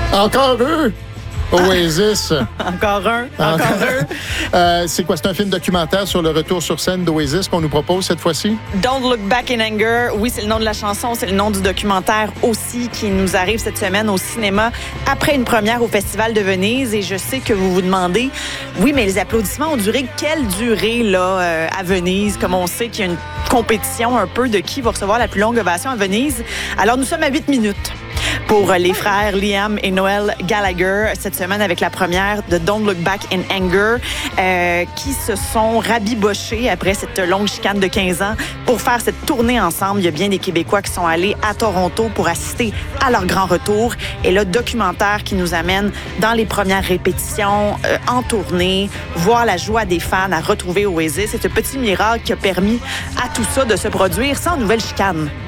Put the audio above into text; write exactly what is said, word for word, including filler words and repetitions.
Encore eux? Oasis. Encore un, encore un. Euh, c'est quoi? C'est un film documentaire sur le retour sur scène d'Oasis qu'on nous propose cette fois-ci? Don't Look Back in Anger. Oui, c'est le nom de la chanson, c'est le nom du documentaire aussi qui nous arrive cette semaine au cinéma après une première au Festival de Venise. Et je sais que vous vous demandez, oui, mais les applaudissements ont duré quelle durée là euh, à Venise? Comme on sait qu'il y a une compétition un peu de qui va recevoir la plus longue ovation à Venise. Alors, nous sommes à huit minutes. Pour les frères Liam et Noel Gallagher, cette semaine avec la première de Don't Look Back in Anger, euh, qui se sont rabibochés après cette longue chicane de quinze ans pour faire cette tournée ensemble. Il y a bien des Québécois qui sont allés à Toronto pour assister à leur grand retour. Et le documentaire qui nous amène dans les premières répétitions, euh, en tournée, voir la joie des fans à retrouver Oasis. C'est ce petit miracle qui a permis à tout ça de se produire sans nouvelle chicane.